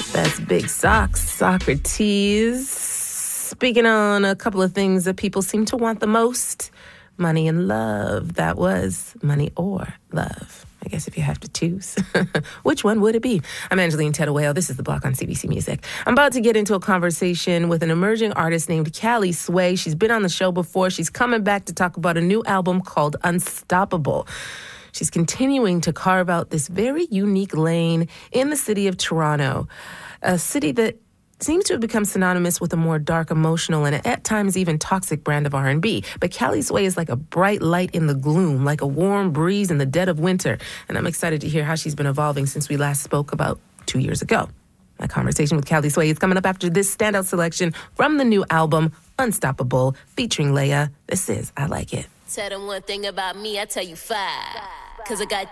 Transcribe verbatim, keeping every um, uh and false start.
That's Big Socks, Socrates. Speaking on a couple of things that people seem to want the most, money and love. That was Money or Love. I guess if you have to choose, which one would it be? I'm Angeline Tettawale. This is The Block on C B C Music. I'm about to get into a conversation with an emerging artist named Callie Sway. She's been on the show before. She's coming back to talk about a new album called Unstoppable. She's continuing to carve out this very unique lane in the city of Toronto, a city that seems to have become synonymous with a more dark, emotional, and at times even toxic brand of R and B. But Callie Sway is like a bright light in the gloom, like a warm breeze in the dead of winter. And I'm excited to hear how she's been evolving since we last spoke about two years ago. My conversation with Callie Sway is coming up after this standout selection from the new album, Unstoppable, featuring Leia. This is I Like It. Tell them one thing about me, I tell you five. Cause I got